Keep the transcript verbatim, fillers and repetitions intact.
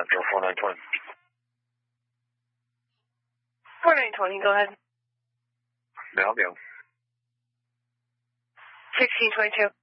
Central, four nine twenty. four nine twenty, go ahead. Now go. sixteen twenty-two.